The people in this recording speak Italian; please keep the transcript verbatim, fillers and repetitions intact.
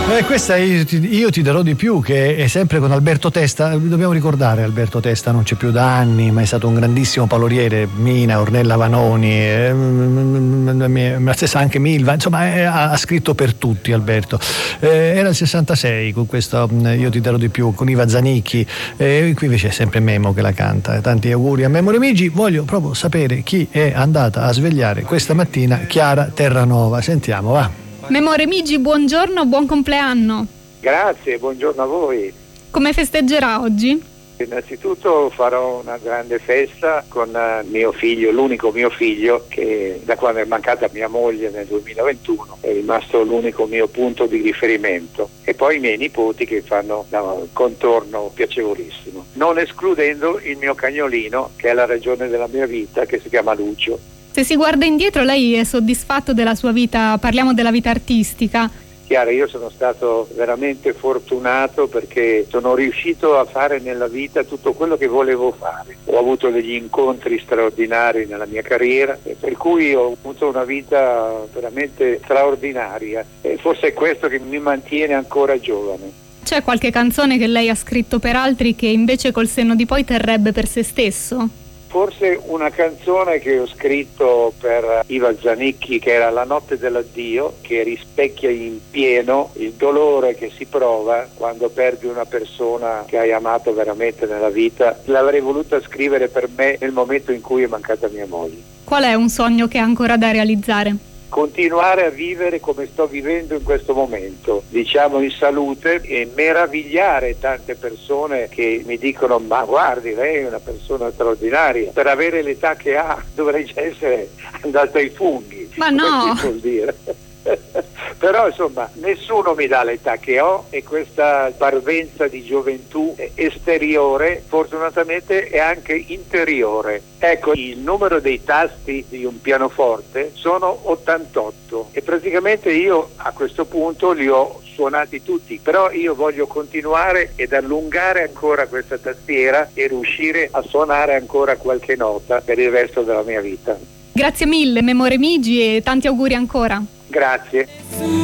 Eh, questa io ti, io ti darò di più, che è sempre con Alberto Testa. Dobbiamo ricordare Alberto Testa, non c'è più da anni, ma è stato un grandissimo paloriere. Mina, Ornella Vanoni, eh, la stessa anche Milva, insomma eh, ha, ha scritto per tutti Alberto. Eh, era il sessantasei con questo Io ti darò di più, con Iva Zanicchi, eh, qui invece è sempre Memo che la canta. Tanti auguri a Memo Remigi. Voglio proprio sapere chi è andata a svegliare questa mattina Chiara Terranova. Sentiamo, va. Memo Remigi, buongiorno, buon compleanno. Grazie, buongiorno a voi. Come festeggerà oggi? Innanzitutto farò una grande festa con mio figlio, l'unico mio figlio, che da quando è mancata mia moglie nel duemilaventuno è rimasto l'unico mio punto di riferimento, e poi i miei nipoti che fanno un contorno piacevolissimo, non escludendo il mio cagnolino che è la ragione della mia vita, che si chiama Lucio. Se si guarda indietro, lei è soddisfatto della sua vita? Parliamo della vita artistica. Chiara, io sono stato veramente fortunato perché sono riuscito a fare nella vita tutto quello che volevo fare. Ho avuto degli incontri straordinari nella mia carriera, per cui ho avuto una vita veramente straordinaria, e forse è questo che mi mantiene ancora giovane. C'è qualche canzone che lei ha scritto per altri che invece col senno di poi terrebbe per se stesso? Forse una canzone che ho scritto per Iva Zanicchi, che era La notte dell'addio, che rispecchia in pieno il dolore che si prova quando perdi una persona che hai amato veramente nella vita. L'avrei voluta scrivere per me nel momento in cui è mancata mia moglie. Qual è un sogno che ha ancora da realizzare? Continuare a vivere come sto vivendo in questo momento, diciamo in salute, e meravigliare tante persone che mi dicono: ma guardi, lei è una persona straordinaria, per avere l'età che ha dovrei già essere andata ai funghi. Ma no! Vuol dire? Però insomma nessuno mi dà l'età che ho, e questa parvenza di gioventù esteriore fortunatamente è anche interiore. Ecco, il numero dei tasti di un pianoforte sono ottantotto, e praticamente io a questo punto li ho suonati tutti, però io voglio continuare ed allungare ancora questa tastiera e riuscire a suonare ancora qualche nota per il resto della mia vita. Grazie mille Memo Remigi e tanti auguri ancora. Grazie.